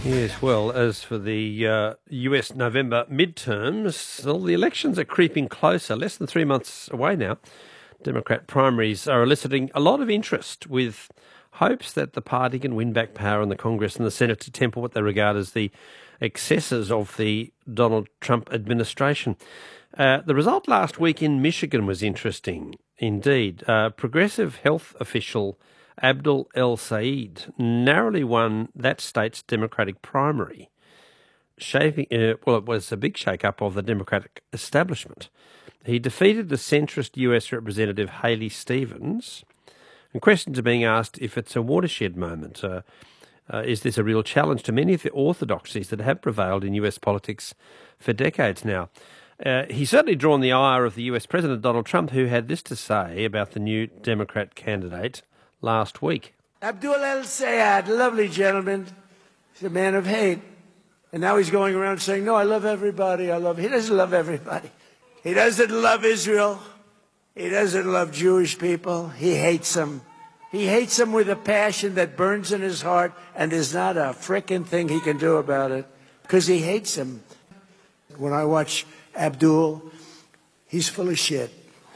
Yes, well, as for the US November midterms, well, the elections are creeping closer, less than 3 months away now. Democrat primaries are eliciting a lot of interest, with hopes that the party can win back power in the Congress and the Senate to temper what they regard as the excesses of the Donald Trump administration. The result last week in Michigan was interesting indeed. Progressive health official Abdul El-Sayed narrowly won that state's Democratic primary. It was a big shake-up of the Democratic establishment. He defeated the centrist US Representative Haley Stevens, and questions are being asked if it's a watershed moment. Is this a real challenge to many of the orthodoxies that have prevailed in US politics for decades now? He's certainly drawn the ire of the US President Donald Trump, who had this to say about the new Democrat candidate last week. Abdul El-Sayed, lovely gentleman. He's a man of hate. And now he's going around saying, no, I love everybody. He doesn't love everybody. He doesn't love Israel. He doesn't love Jewish people. He hates them. He hates them with a passion that burns in his heart, and there's not a frickin' thing he can do about it, because he hates them. When I watch Abdul, he's full of shit.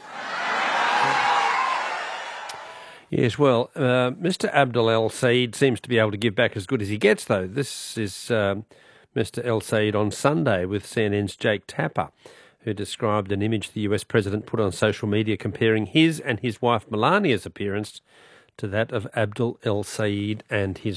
Yes, well, Mr. Abdul El-Sayed seems to be able to give back as good as he gets, though. This is Mr. El-Sayed on Sunday with CNN's Jake Tapper, who described an image the US president put on social media comparing his and his wife Melania's appearance to that of Abdul El-Sayed and his